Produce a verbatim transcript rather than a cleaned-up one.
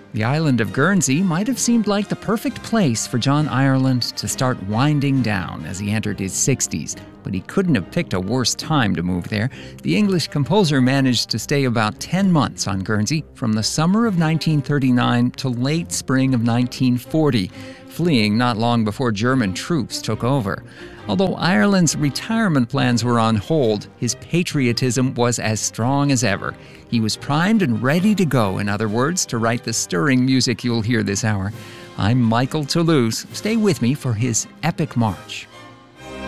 The island of Guernsey might have seemed like the perfect place for John Ireland to start winding down as he entered his sixties, but he couldn't have picked a worse time to move there. The English composer managed to stay about ten months on Guernsey from the summer of nineteen thirty-nine to late spring of nineteen forty, fleeing not long before German troops took over. Although Ireland's retirement plans were on hold, his patriotism was as strong as ever. He was primed and ready to go, in other words, to write the stirring music you'll hear this hour. I'm Michael Toulouse. Stay with me for his epic march.